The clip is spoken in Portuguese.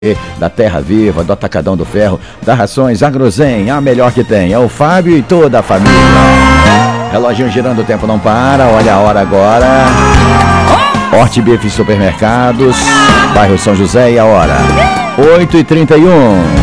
da Terra Viva, do Atacadão do Ferro, da Rações Agrozen, a melhor que tem. É o Fábio e toda a família. Reloginho girando, o tempo não para. Olha a hora agora. Horti Bife Supermercados, bairro São José, e a hora 8h31.